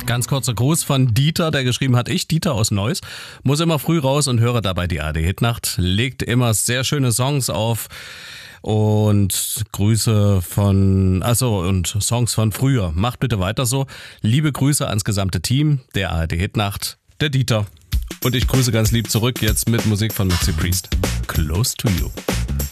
Ganz kurzer Gruß von Dieter, der geschrieben hat, Dieter aus Neuss, muss immer früh raus und höre dabei die ARD-Hitnacht, legt immer sehr schöne Songs auf und und Songs von früher. Macht bitte weiter so. Liebe Grüße ans gesamte Team der ARD-Hitnacht, der Dieter. Und ich grüße ganz lieb zurück jetzt mit Musik von Maxi Priest. Close to You.